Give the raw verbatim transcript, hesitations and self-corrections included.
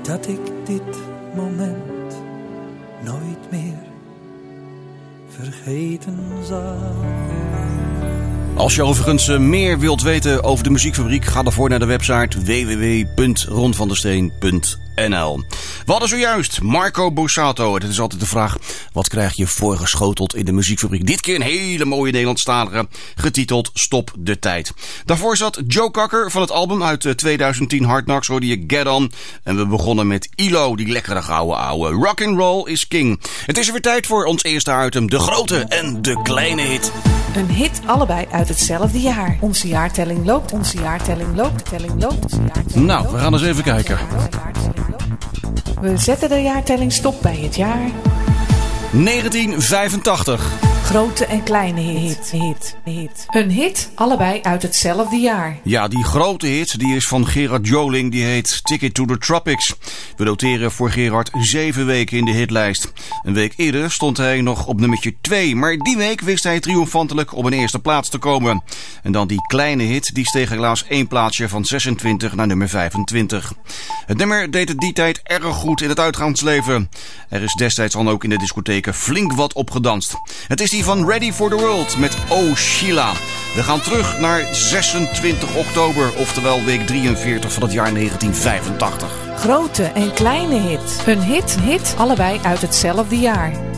dat ik dit moment nooit meer vergeten zal. Als je overigens meer wilt weten over de Muziekfabriek, ga daarvoor naar de website w w w punt ron van der steen punt n l. We hadden zojuist Marco Borsato. Het is altijd de vraag, wat krijg je voorgeschoteld in de Muziekfabriek? Dit keer een hele mooie Nederlandstalige, getiteld Stop de Tijd. Daarvoor zat Joe Cocker van het album uit twintig tien Hard Knocks, hoorde je Get On. En we begonnen met I L O, die lekkere gouden ouwe. Rock'n'roll is king. Het is er weer tijd voor ons eerste item, de grote en de kleine hit. Een hit, allebei uit hetzelfde jaar. Onze jaartelling loopt, onze jaartelling loopt, de telling loopt. Onze jaartelling nou, we gaan eens even kijken. We zetten de jaartelling stop bij het jaar negentien vijfentachtig. Grote en kleine hit, hit, hit. Een hit, allebei uit hetzelfde jaar. Ja, die grote hit die is van Gerard Joling, die heet Ticket to the Tropics. We noteren voor Gerard zeven weken in de hitlijst. Een week eerder stond hij nog op nummertje twee, maar die week wist hij triomfantelijk op een eerste plaats te komen. En dan die kleine hit, die steeg helaas één plaatsje van zesentwintig naar nummer vijfentwintig. Het nummer deed het die tijd erg goed in het uitgaansleven. Er is destijds dan ook in de discotheken flink wat opgedanst. Het is die van Ready for the World met Oh Sheila. We gaan terug naar zesentwintig oktober, oftewel week drieënveertig van het jaar negentien vijfentachtig. Grote en kleine hit. Een hit, hit, allebei uit hetzelfde jaar.